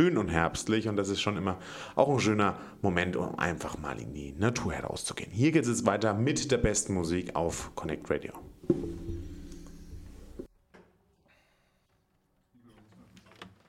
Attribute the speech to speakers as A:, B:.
A: schön und herbstlich und das ist schon immer auch ein schöner Moment, um einfach mal in die Natur herauszugehen. Hier geht es weiter mit der besten Musik auf Connect Radio.